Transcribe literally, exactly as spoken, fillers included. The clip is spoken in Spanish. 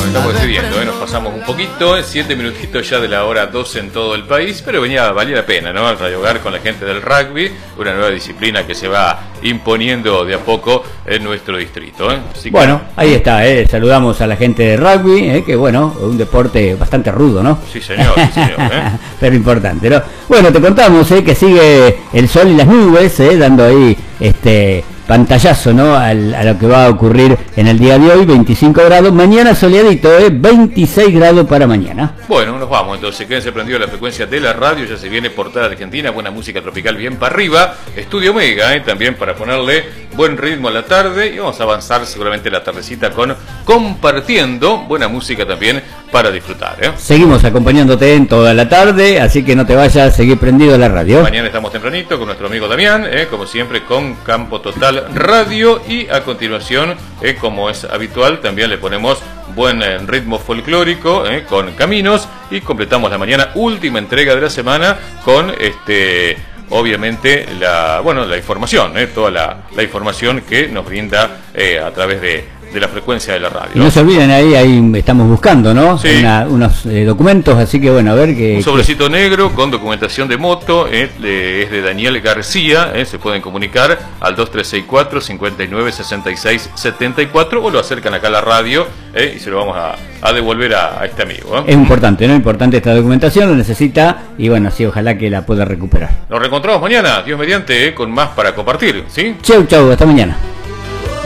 Estamos decidiendo, ¿eh? Nos pasamos un poquito, ¿eh? siete minutitos ya de la hora doce en todo el país, pero venía, valía la pena, ¿no? Al Radio Hogar con la gente del rugby, una nueva disciplina que se va imponiendo de a poco en nuestro distrito, ¿eh? Así que... Bueno, ahí está, ¿eh? Saludamos a la gente de rugby, ¿eh? Que bueno, un deporte bastante rudo, ¿no? Sí, señor, sí, señor, ¿eh? Pero importante, ¿no? Bueno, te contamos, ¿eh? Que sigue el sol y las nubes, ¿eh? Dando ahí este... pantallazo, ¿no? Al, a lo que va a ocurrir en el día de hoy, veinticinco grados, mañana soleadito, ¿eh? veintiséis grados para mañana. Bueno, nos vamos entonces, quédense prendidos a la frecuencia de la radio, ya se viene Portada Argentina, buena música tropical bien para arriba, Estudio Mega, ¿eh? También para ponerle buen ritmo a la tarde, y vamos a avanzar seguramente la tardecita con Compartiendo, buena música también para disfrutar, ¿eh? Seguimos acompañándote en toda la tarde, así que no te vayas, seguir prendido a la radio. Mañana estamos tempranito con nuestro amigo Damián, ¿eh? Como siempre con Campo Total Radio, y a continuación, eh, como es habitual, también le ponemos buen eh, ritmo folclórico eh, con Caminos, y completamos la mañana, última entrega de la semana con este obviamente la bueno la información, eh, toda la, la información que nos brinda eh, a través de de la frecuencia de la radio. Y no se olviden, ahí, ahí estamos buscando, ¿no? Sí. Una, unos eh, documentos, así que bueno, a ver que... Un sobrecito que... negro con documentación de moto, eh, de, es de Daniel García, eh, se pueden comunicar al dos tres seis cuatro, cinco nueve, seis seis siete cuatro o lo acercan acá a la radio eh, y se lo vamos a, a devolver a, a este amigo. ¿eh? Es importante, ¿no? Importante esta documentación, lo necesita y bueno, sí, ojalá que la pueda recuperar. Nos reencontramos mañana, Dios mediante, eh, con más para compartir, ¿sí? Chau, chau, hasta mañana.